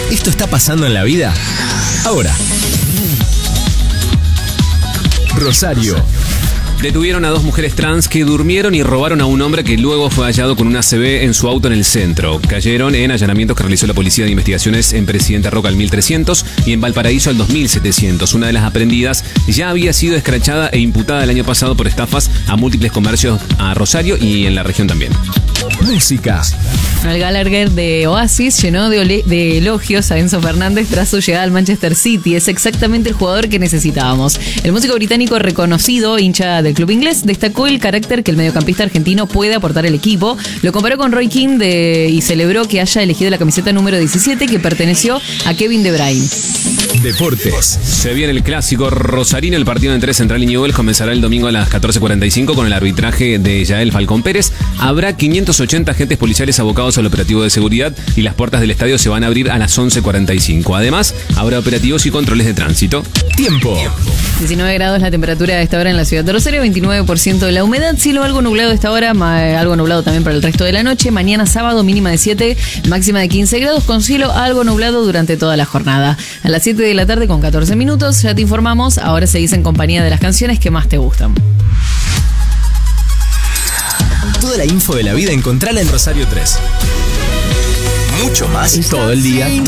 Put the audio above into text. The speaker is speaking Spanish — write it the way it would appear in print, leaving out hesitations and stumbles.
¿Esto está pasando en la vida? Ahora. Rosario. Detuvieron a 2 mujeres trans que durmieron y robaron a un hombre que luego fue hallado con una ACV en su auto en el centro. Cayeron en allanamientos que realizó la Policía de Investigaciones en Presidente Roca al 1300 y en Valparaíso al 2700. Una de las aprendidas ya había sido escrachada e imputada el año pasado por estafas a múltiples comercios a Rosario y en la región también. Música. El Gallagher de Oasis llenó de elogios a Enzo Fernández tras su llegada al Manchester City. Es exactamente el jugador que necesitábamos. El músico británico reconocido, hincha del club inglés, destacó el carácter que el mediocampista argentino puede aportar al equipo. Lo comparó con Roy Keane y celebró que haya elegido la camiseta número 17 que perteneció a Kevin De Bruyne. Deportes. Se viene el clásico rosarino. El partido entre Central y Newell's comenzará el domingo a las 14:45 con el arbitraje de Yael Falcón Pérez. Habrá 580 agentes policiales abocados al operativo de seguridad y las puertas del estadio se van a abrir a las 11:45. Además, habrá operativos y controles de tránsito. Tiempo. 19 grados la temperatura a esta hora en la ciudad de Rosario, 29% de la humedad, cielo algo nublado a esta hora, algo nublado también para el resto de la noche. Mañana sábado mínima de 7, máxima de 15 grados con cielo algo nublado durante toda la jornada. A las 7 de la tarde con 14 minutos ya te informamos, ahora seguís en compañía de las canciones que más te gustan. Toda la info de la vida encontrala en Rosario 3. Mucho más todo el día.